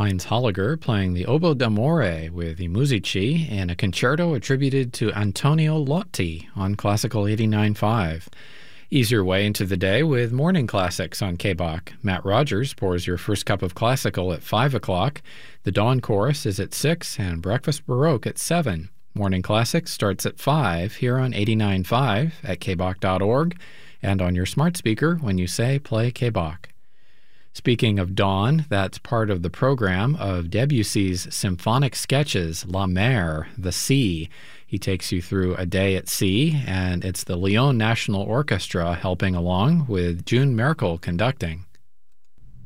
Heinz Holliger playing the Oboe d'Amore with I Musici and a concerto attributed to Antonio Lotti on Classical 89.5. Ease your way into the day with Morning Classics on KBOC. Matt Rogers pours your first cup of classical at 5 o'clock. The Dawn Chorus is at 6 and Breakfast Baroque at 7. Morning Classics starts at 5 here on 89.5 at kbok.org and on your smart speaker when you say play KBOC. Speaking of dawn, that's part of the program of Debussy's symphonic sketches, La Mer, the Sea. He takes you through a day at sea, and it's the Lyon National Orchestra helping along with June Merkel conducting.